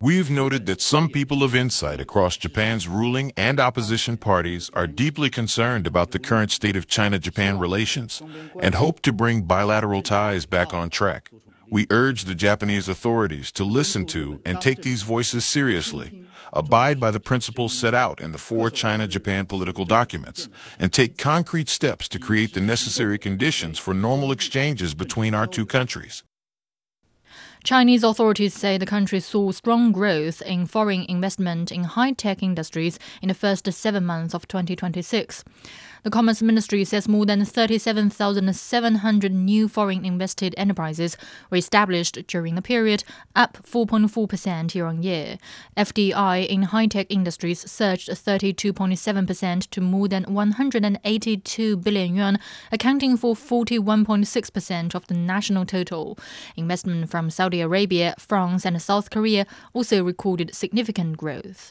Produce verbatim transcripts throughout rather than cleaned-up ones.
We've noted that some people of insight across Japan's ruling and opposition parties are deeply concerned about the current state of China-Japan relations and hope to bring bilateral ties back on track. We urge the Japanese authorities to listen to and take these voices seriously, abide by the principles set out in the four China-Japan political documents, and take concrete steps to create the necessary conditions for normal exchanges between our two countries. Chinese authorities say the country saw strong growth in foreign investment in high-tech industries in the first seven months of twenty twenty-six. The Commerce Ministry says more than thirty-seven thousand seven hundred new foreign invested enterprises were established during the period, up four point four percent year-on-year. F D I in high-tech industries surged thirty-two point seven percent to more than one hundred eighty-two billion yuan, accounting for forty-one point six percent of the national total. Investment from Saudi Arabia, France and South Korea also recorded significant growth.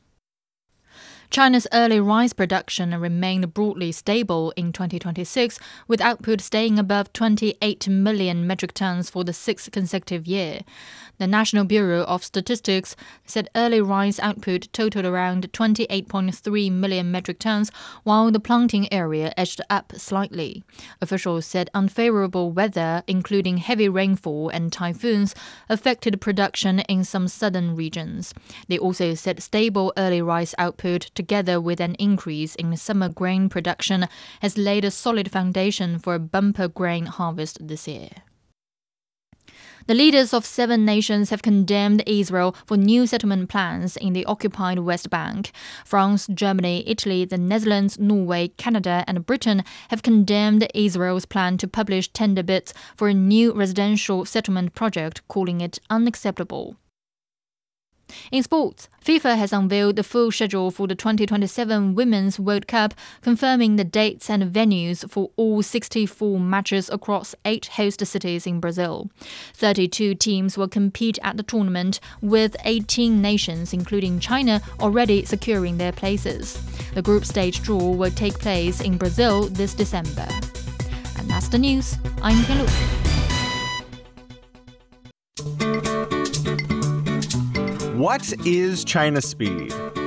China's early rice production remained broadly stable in twenty twenty-six, with output staying above twenty-eight million metric tons for the sixth consecutive year. The National Bureau of Statistics said early rice output totaled around twenty-eight point three million metric tons, while the planting area edged up slightly. Officials said unfavorable weather, including heavy rainfall and typhoons, affected production in some southern regions. They also said stable early rice output, together with an increase in summer grain production, has laid a solid foundation for a bumper grain harvest this year. The leaders of seven nations have condemned Israel for new settlement plans in the occupied West Bank. France, Germany, Italy, the Netherlands, Norway, Canada and Britain have condemned Israel's plan to publish tender bids for a new residential settlement project, calling it unacceptable. In sports, FIFA has unveiled the full schedule for the twenty twenty-seven Women's World Cup, confirming the dates and venues for all sixty-four matches across eight host cities in Brazil. thirty-two teams will compete at the tournament, with eighteen nations, including China, already securing their places. The group stage draw will take place in Brazil this December. And that's the news. I'm Tian Lu. What is China speed?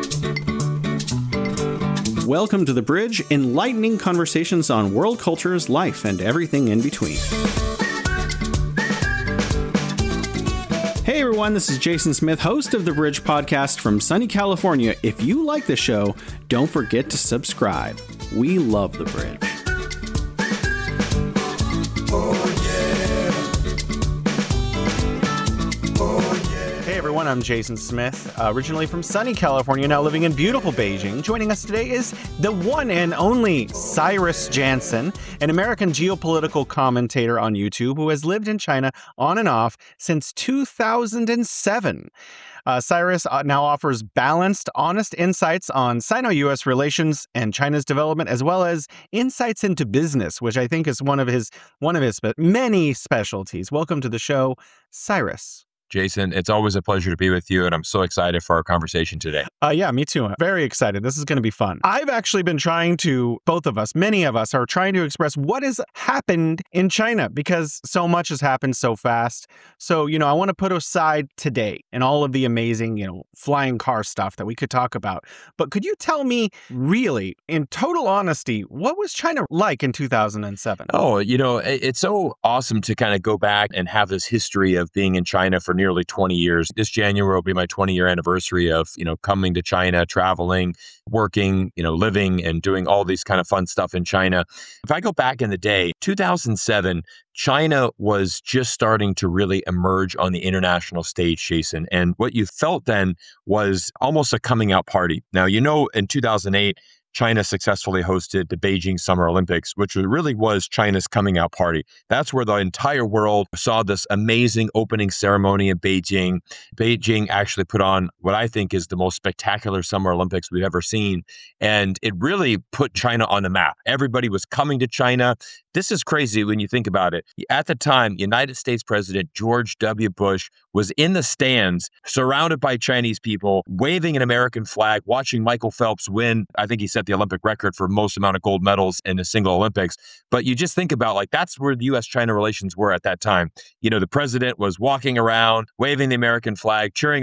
Welcome to The Bridge, enlightening conversations on world cultures, life, and everything in between. Hey everyone, this is Jason Smith, host of The Bridge podcast from sunny California. If you like the show, don't forget to subscribe. We love The Bridge. Everyone, I'm Jason Smith, uh, originally from sunny California, now living in beautiful Beijing. Joining us today is the one and only Cyrus Jansen, an American geopolitical commentator on YouTube who has lived in China on and off since two thousand seven. Uh, Cyrus now offers balanced, honest insights on Sino-U S relations and China's development, as well as insights into business, which I think is one of his one of his many specialties. Welcome to the show, Cyrus. Jason, it's always a pleasure to be with you, and I'm so excited for our conversation today. Uh, yeah, me too. I'm very excited. This is going to be fun. I've actually been trying to, both of us, many of us are trying to express what has happened in China, because so much has happened so fast. So, you know, I want to put aside today and all of the amazing, you know, flying car stuff that we could talk about. But could you tell me, really, in total honesty, what was China like in two thousand seven? Oh, you know, it's so awesome to kind of go back and have this history of being in China for nearly twenty years. This January will be my twenty year anniversary of, you know, coming to China, traveling, working, you know, living and doing all these kind of fun stuff in China. If I go back in the day, two thousand seven, China was just starting to really emerge on the international stage, Jason. And what you felt then was almost a coming out party. Now, you know, in two thousand eight, China successfully hosted the Beijing Summer Olympics, which really was China's coming out party. That's where the entire world saw this amazing opening ceremony in Beijing. Beijing actually put on what I think is the most spectacular Summer Olympics we've ever seen. And it really put China on the map. Everybody was coming to China. This is crazy when you think about it. At the time, United States President George W. Bush was in the stands, surrounded by Chinese people, waving an American flag, watching Michael Phelps win. I think he set the Olympic record for most amount of gold medals in a single Olympics. But you just think about, like, that's where the U S China relations were at that time. You know, the president was walking around, waving the American flag, cheering